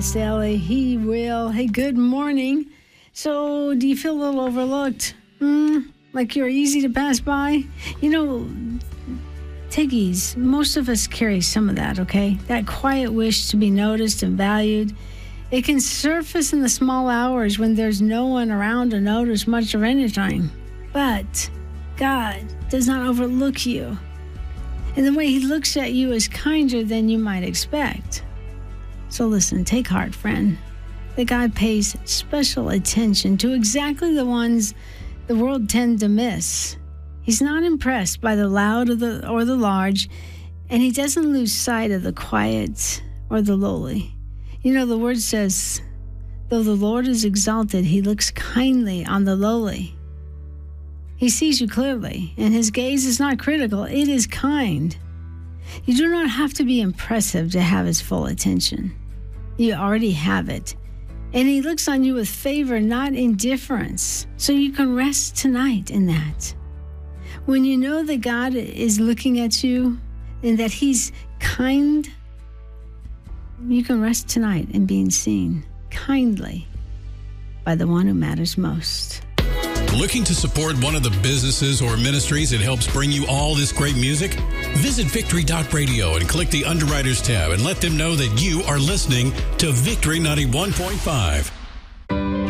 Sally, he will. Hey, good morning. So, do you feel a little overlooked? Like you're easy to pass by? You know, take ease. Most of us carry some of that, okay? That quiet wish to be noticed and valued. It can surface in the small hours when there's no one around to notice much of anything. But God does not overlook you. And the way he looks at you is kinder than you might expect. So listen, take heart, friend, that God pays special attention to exactly the ones the world tend to miss. He's not impressed by the loud or the large, and he doesn't lose sight of the quiet or the lowly. You know, the word says, though the Lord is exalted, he looks kindly on the lowly. He sees you clearly, and his gaze is not critical, it is kind. You do not have to be impressive to have his full attention. You already have it. And he looks on you with favor, not indifference. So you can rest tonight in that. When you know that God is looking at you and that he's kind, you can rest tonight in being seen kindly by the one who matters most. Looking to support one of the businesses or ministries that helps bring you all this great music? Visit Victory.radio and click the Underwriters tab and let them know that you are listening to Victory 91.5.